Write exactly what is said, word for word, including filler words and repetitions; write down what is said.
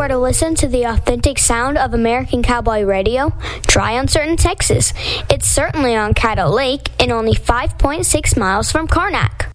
where to listen to the authentic sound of American Cowboy Radio? Try Uncertain, Texas. It's certainly on Caddo Lake and only five point six miles from Karnak.